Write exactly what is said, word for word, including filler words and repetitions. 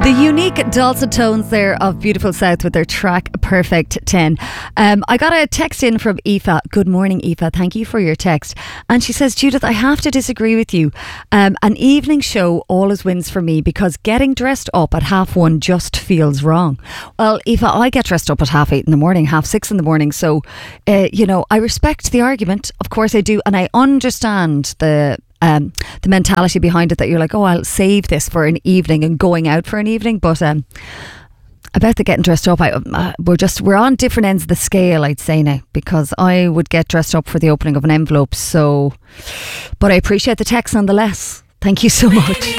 The unique dulcet tones there of Beautiful South with their track Perfect ten. Um, I got a text in from Aoife. Good morning, Aoife. Thank you for your text. And she says, Judith, I have to disagree with you. Um, an evening show always wins for me because getting dressed up at half one just feels wrong. Well, Aoife, I get dressed up at half eight in the morning, half six in the morning. So, uh, you know, I respect the argument. Of course I do. And I understand the Um, the mentality behind it, that you're like, oh, I'll save this for an evening and going out for an evening. But um, about the getting dressed up, I, uh, we're just we're on different ends of the scale, I'd say now, because I would get dressed up for the opening of an envelope. So, but I appreciate the text nonetheless. Thank you so much.